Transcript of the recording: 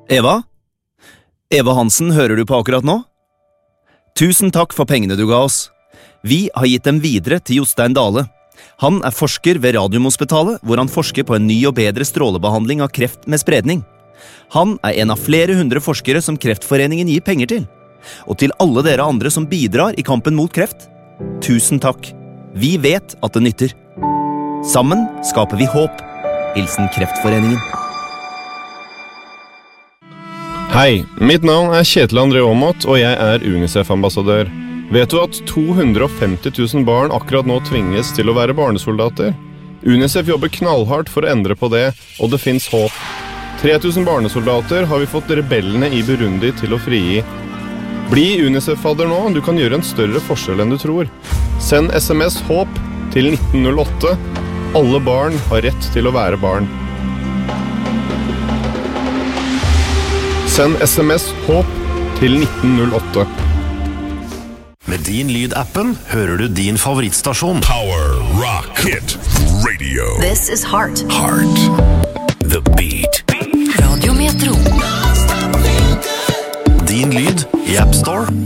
Eva? Eva Hansen, hører du på akkurat nå? Tusen takk for pengene du ga oss. Vi har gitt dem videre til Jostein Dale. Han forsker ved Radiumhospitalet, hvor han forsker på en ny og bedre strålebehandling av kreft med spredning. Han en av flere hundre forskere som Kreftforeningen gir penger til. Og til alle dere andre som bidrar i kampen mot kreft. Tusen takk. Vi vet at det nytter. Sammen skaper vi håp. Hilsen Kreftforeningen. Hei, mitt navn Kjetil André Aamodt, og jeg UNICEF-ambassadør. Vet du at 250 000 barn akkurat nå tvinges til å være barnesoldater? UNICEF jobber knallhardt for å endre på det, og det finnes håp. 3000 barnesoldater har vi fått rebellene i Burundi til å frigi. Bli UNICEF-fadder nå, du kan gjøre en større forskjell enn du tror. Send SMS HÅP til 1908. Alle barn har rett til å være barn. Send SMS HÅP til 1908. Med Din Lyd-appen hører du din favorittstasjon. Power Rock Hit Radio. This is Heart. Heart. The Beat. Radio Metro. Din Lyd i App Store